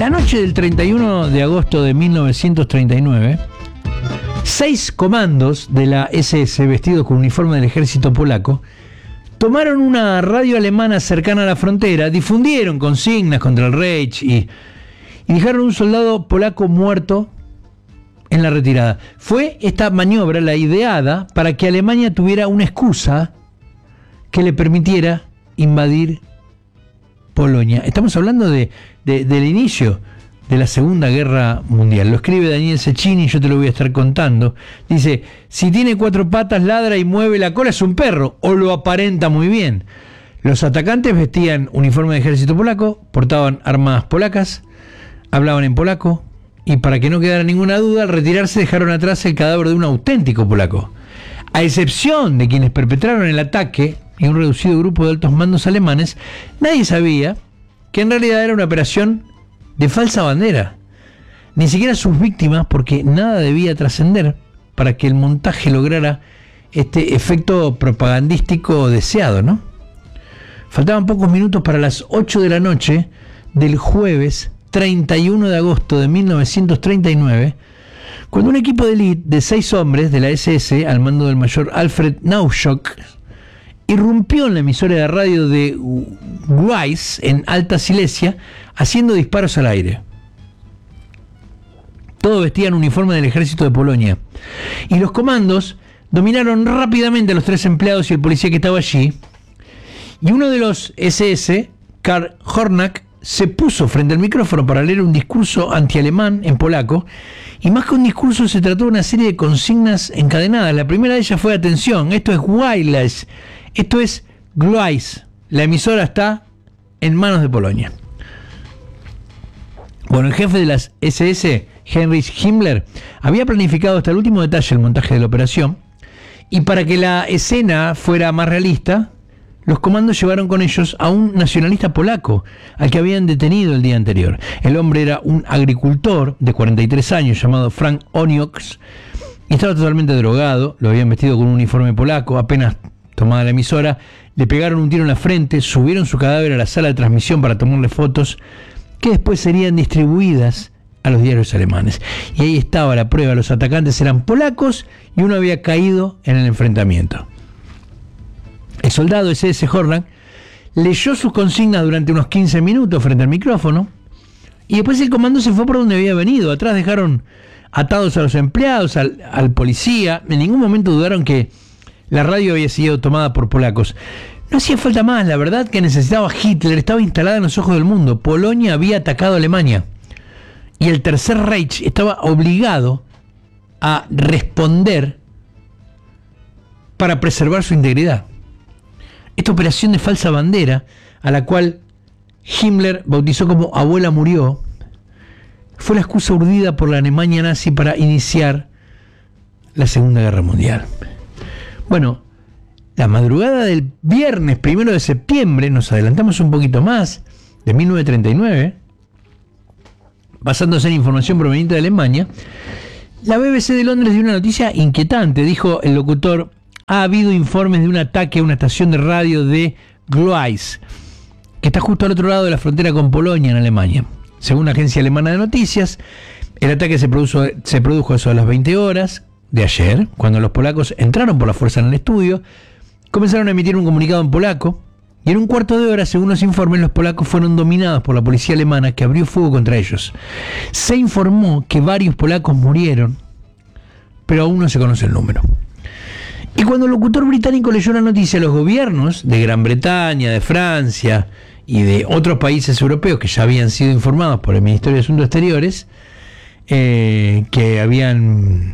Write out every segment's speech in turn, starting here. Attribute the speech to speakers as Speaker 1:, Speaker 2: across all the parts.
Speaker 1: La noche del 31 de agosto de 1939, 6 comandos de la SS vestidos con uniforme del ejército polaco tomaron una radio alemana cercana a la frontera, difundieron consignas contra el Reich y dejaron un soldado polaco muerto en la retirada. Fue esta maniobra la ideada para que Alemania tuviera una excusa que le permitiera invadir Polonia. Estamos hablando del inicio de la Segunda Guerra Mundial. Lo escribe Daniel Cecchini y yo te lo voy a estar contando. Dice: si tiene 4 patas, ladra y mueve la cola, es un perro, o lo aparenta muy bien. Los atacantes vestían uniforme de ejército polaco, portaban armas polacas, hablaban en polaco, y para que no quedara ninguna duda, al retirarse dejaron atrás el cadáver de un auténtico polaco. A excepción de quienes perpetraron el ataque y un reducido grupo de altos mandos alemanes, nadie sabía que en realidad era una operación de falsa bandera. Ni siquiera sus víctimas, porque nada debía trascender para que el montaje lograra este efecto propagandístico deseado, ¿no? Faltaban pocos minutos para las 8 de la noche del jueves 31 de agosto de 1939, cuando un equipo de élite de 6 hombres de la SS, al mando del mayor Alfred Nauschock, irrumpió en la emisora de radio de Greiz, en Alta Silesia, haciendo disparos al aire. Todos vestían uniforme del ejército de Polonia. Y los comandos dominaron rápidamente a los 3 empleados y el policía que estaba allí. Y uno de los SS, Karl Hornak, se puso frente al micrófono para leer un discurso antialemán en polaco. Y más que un discurso, se trató de una serie de consignas encadenadas. La primera de ellas fue: atención, esto es wireless, esto es Gleiz. La emisora está en manos de Polonia. Bueno, el jefe de las SS, Heinrich Himmler, había planificado hasta el último detalle el montaje de la operación, y para que la escena fuera más realista, los comandos llevaron con ellos a un nacionalista polaco al que habían detenido el día anterior. El hombre era un agricultor de 43 años llamado Frank Onioks y estaba totalmente drogado. Lo habían vestido con un uniforme polaco. Apenas tomada la emisora, le pegaron un tiro en la frente, subieron su cadáver a la sala de transmisión para tomarle fotos que después serían distribuidas a los diarios alemanes. Y ahí estaba la prueba: los atacantes eran polacos y uno había caído en el enfrentamiento. El soldado SS Hornak leyó sus consignas durante unos 15 minutos frente al micrófono, y después el comando se fue por donde había venido. Atrás dejaron atados a los empleados, al policía. En ningún momento dudaron que la radio había sido tomada por polacos. No hacía falta más, la verdad que necesitaba Hitler estaba instalada en los ojos del mundo. Polonia había atacado a Alemania y el Tercer Reich estaba obligado a responder para preservar su integridad. Esta operación de falsa bandera, a la cual Himmler bautizó como Abuela murió, fue la excusa urdida por la Alemania nazi para iniciar la Segunda Guerra Mundial. Bueno, la madrugada del viernes 1 de septiembre, nos adelantamos un poquito más, de 1939, basándose en información proveniente de Alemania, la BBC de Londres dio una noticia inquietante. Dijo el locutor: ha habido informes de un ataque a una estación de radio de Gleiz, que está justo al otro lado de la frontera con Polonia, en Alemania. Según la agencia alemana de noticias, el ataque se produjo a eso a las 20 horas de ayer, cuando los polacos entraron por la fuerza en el estudio, comenzaron a emitir un comunicado en polaco, y en un cuarto de hora, según los informes, los polacos fueron dominados por la policía alemana, que abrió fuego contra ellos. Se informó que varios polacos murieron, pero aún no se conoce el número. Y cuando el locutor británico leyó la noticia, los gobiernos de Gran Bretaña, de Francia y de otros países europeos que ya habían sido informados por el Ministerio de Asuntos Exteriores, que habían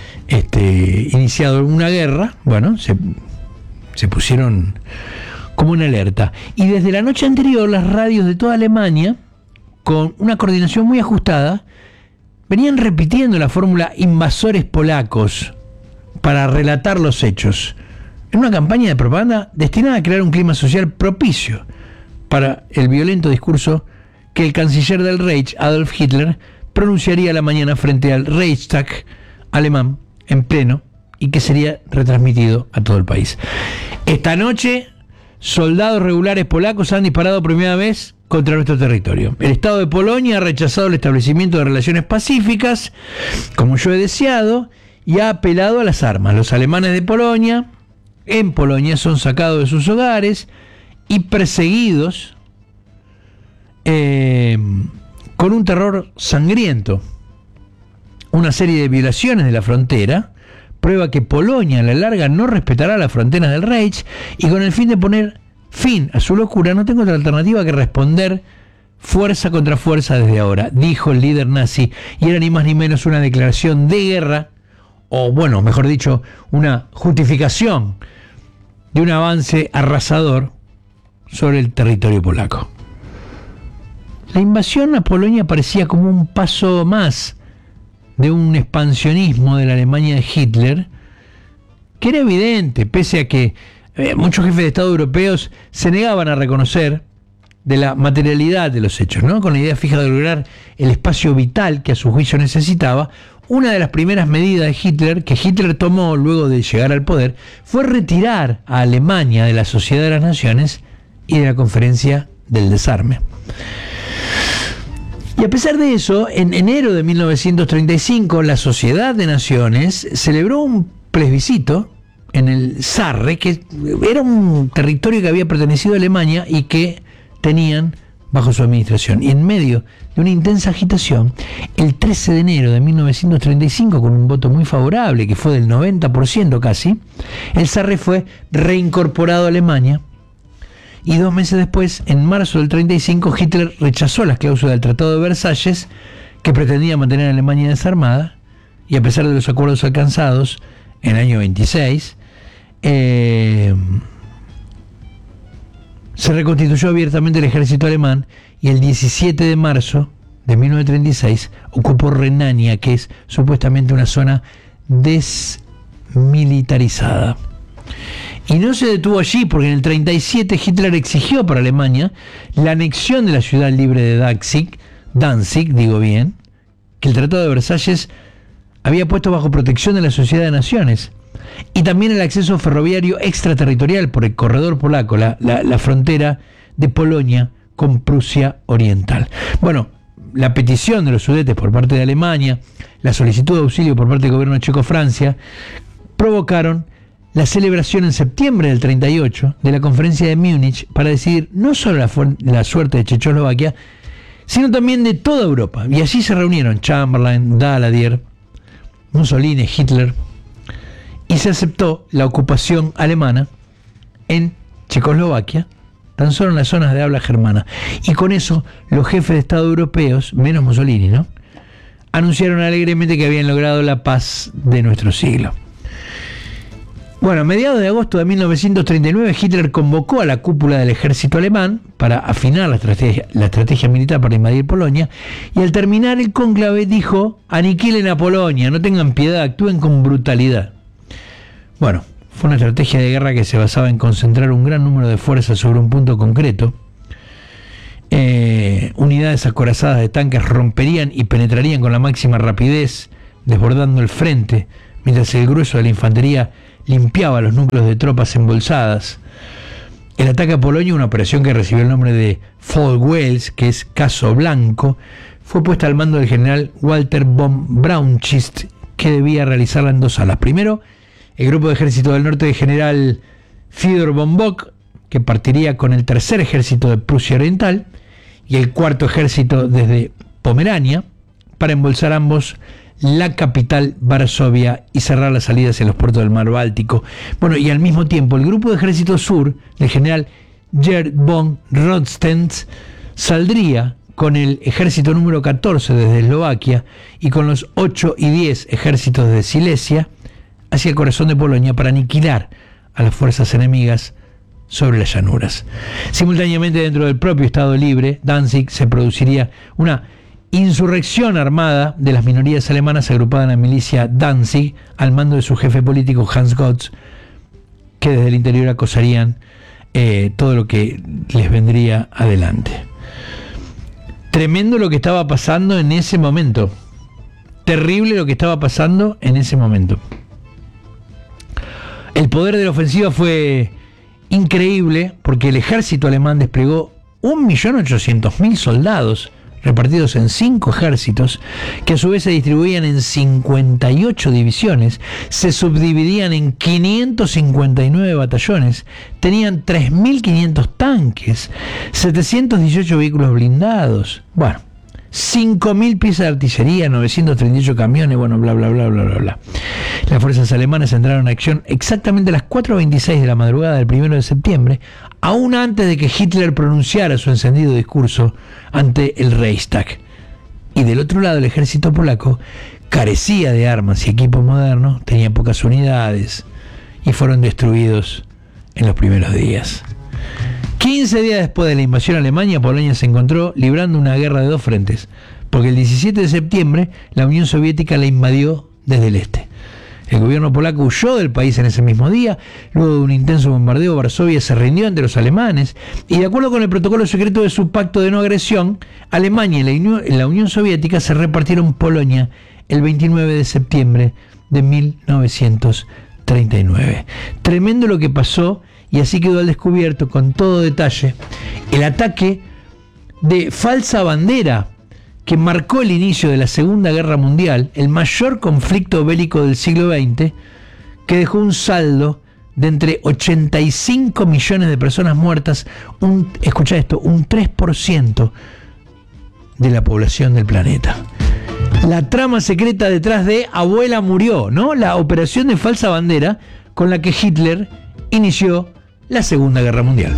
Speaker 1: iniciado una guerra, bueno, se pusieron como en alerta. Y desde la noche anterior, las radios de toda Alemania, con una coordinación muy ajustada, venían repitiendo la fórmula invasores polacos para relatar los hechos, en una campaña de propaganda destinada a crear un clima social propicio para el violento discurso que el canciller del Reich, Adolf Hitler, pronunciaría la mañana frente al Reichstag alemán en pleno, y que sería retransmitido a todo el país. Esta noche, soldados regulares polacos han disparado por primera vez contra nuestro territorio. El Estado de Polonia ha rechazado el establecimiento de relaciones pacíficas, como yo he deseado, y ha apelado a las armas. Los alemanes de Polonia, en Polonia, son sacados de sus hogares y perseguidos con un terror sangriento. Una serie de violaciones de la frontera prueba que Polonia a la larga no respetará las fronteras del Reich, y con el fin de poner fin a su locura no tengo otra alternativa que responder fuerza contra fuerza desde ahora, dijo el líder nazi, y era ni más ni menos una declaración de guerra, o bueno, mejor dicho, una justificación de un avance arrasador sobre el territorio polaco. La invasión a Polonia parecía como un paso más de un expansionismo de la Alemania de Hitler, que era evidente, pese a que muchos jefes de Estado europeos se negaban a reconocer de la materialidad de los hechos, ¿no? Con la idea fija de lograr el espacio vital que a su juicio necesitaba. Una de las primeras medidas de Hitler, que Hitler tomó luego de llegar al poder, fue retirar a Alemania de la Sociedad de las Naciones y de la Conferencia del Desarme. Y a pesar de eso, en enero de 1935, la Sociedad de Naciones celebró un plebiscito en el Sarre, que era un territorio que había pertenecido a Alemania y que tenían bajo su administración. Y en medio de una intensa agitación, el 13 de enero de 1935, con un voto muy favorable, que fue del 90% casi, el Sarre fue reincorporado a Alemania. Y 2 meses después, en marzo del 35, Hitler rechazó las cláusulas del Tratado de Versalles, que pretendía mantener a Alemania desarmada, y a pesar de los acuerdos alcanzados en el año 26, se reconstituyó abiertamente el ejército alemán, y el 17 de marzo de 1936 ocupó Renania, que es supuestamente una zona desmilitarizada. Y no se detuvo allí, porque en el 37 Hitler exigió para Alemania la anexión de la ciudad libre de Danzig, que el Tratado de Versalles había puesto bajo protección de la Sociedad de Naciones, y también el acceso ferroviario extraterritorial por el corredor polaco, la frontera de Polonia con Prusia Oriental. Bueno, la petición de los Sudetes por parte de Alemania, la solicitud de auxilio por parte del gobierno de Checoslovaquia, provocaron la celebración en septiembre del 38 de la conferencia de Múnich para decidir no solo la suerte de Checoslovaquia, sino también de toda Europa. Y allí se reunieron Chamberlain, Daladier, Mussolini, Hitler, y se aceptó la ocupación alemana en Checoslovaquia, tan solo en las zonas de habla germana. Y con eso los jefes de Estado europeos, menos Mussolini, ¿no?, anunciaron alegremente que habían logrado la paz de nuestro siglo. Bueno, a mediados de agosto de 1939, Hitler convocó a la cúpula del ejército alemán para afinar la estrategia militar para invadir Polonia, y al terminar el cónclave dijo: aniquilen a Polonia, no tengan piedad, actúen con brutalidad. Bueno, fue una estrategia de guerra que se basaba en concentrar un gran número de fuerzas sobre un punto concreto. Unidades acorazadas de tanques romperían y penetrarían con la máxima rapidez, desbordando el frente, mientras el grueso de la infantería limpiaba los núcleos de tropas embolsadas. El ataque a Polonia, una operación que recibió el nombre de Fall Wales, que es Caso Blanco, fue puesta al mando del general Walter von Braunschitz, que debía realizarla en 2 salas. Primero, el grupo de ejército del norte de general Fyodor von Bock, que partiría con el tercer ejército de Prusia Oriental y el cuarto ejército desde Pomerania, para embolsar ambos la capital, Varsovia, y cerrar las salidas en los puertos del mar Báltico. Bueno, y al mismo tiempo el grupo de ejército sur del general Gerd von Rostens saldría con el ejército número 14 desde Eslovaquia y con los 8 y 10 ejércitos de Silesia hacia el corazón de Polonia para aniquilar a las fuerzas enemigas sobre las llanuras. Simultáneamente, dentro del propio Estado Libre, Danzig, se produciría una insurrección armada de las minorías alemanas agrupadas en la milicia Danzig, al mando de su jefe político Hans Gotz, que desde el interior acosarían todo lo que les vendría adelante. Tremendo lo que estaba pasando en ese momento. Terrible lo que estaba pasando en ese momento. El poder de la ofensiva fue increíble, porque el ejército alemán desplegó 1.800.000 soldados repartidos en 5 ejércitos, que a su vez se distribuían en 58 divisiones, se subdividían en 559 batallones, tenían 3.500 tanques, 718 vehículos blindados, bueno, 5.000 piezas de artillería, 938 camiones, bueno, bla, bla, bla, bla, bla, bla. Las fuerzas alemanas entraron en acción exactamente a las 4:26 de la madrugada del 1 de septiembre, aún antes de que Hitler pronunciara su encendido discurso ante el Reichstag. Y del otro lado, el ejército polaco carecía de armas y equipos modernos, tenía pocas unidades y fueron destruidos en los primeros días. 15 días después de la invasión alemana, Polonia se encontró librando una guerra de 2 frentes, porque el 17 de septiembre la Unión Soviética la invadió desde el este. El gobierno polaco huyó del país en ese mismo día. Luego de un intenso bombardeo, Varsovia se rindió ante los alemanes y, de acuerdo con el protocolo secreto de su pacto de no agresión, Alemania y la Unión Soviética se repartieron Polonia el 29 de septiembre de 1939. Tremendo lo que pasó, y así quedó al descubierto con todo detalle el ataque de falsa bandera que marcó el inicio de la Segunda Guerra Mundial, el mayor conflicto bélico del siglo XX, que dejó un saldo de entre 85 millones de personas muertas, escucha esto, un 3% de la población del planeta. La trama secreta detrás de Abuela murió, ¿no? La operación de falsa bandera con la que Hitler inició la Segunda Guerra Mundial.